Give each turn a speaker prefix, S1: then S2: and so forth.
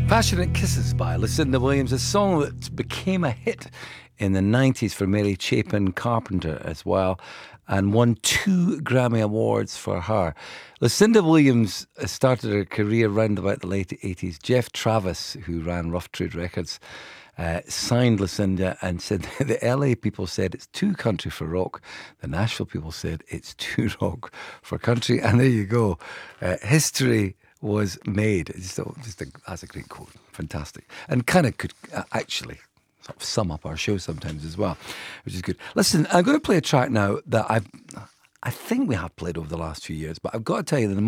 S1: Passionate Kisses by Lucinda Williams, a song that became a hit in the 90s for Mary Chapin Carpenter as well, and won 2 Grammy Awards for her. Lucinda Williams started her career round about the late 80s. Jeff Travis, who ran Rough Trade Records, signed Lucinda and said the LA people said it's too country for rock. The Nashville people said it's too rock for country. And there you go. History was made. That's a great quote. Fantastic. And kind of could actually sort of sum up our show sometimes as well, which is good. Listen, I'm going to play a track now that I think we have played over the last few years, but I've got to tell you that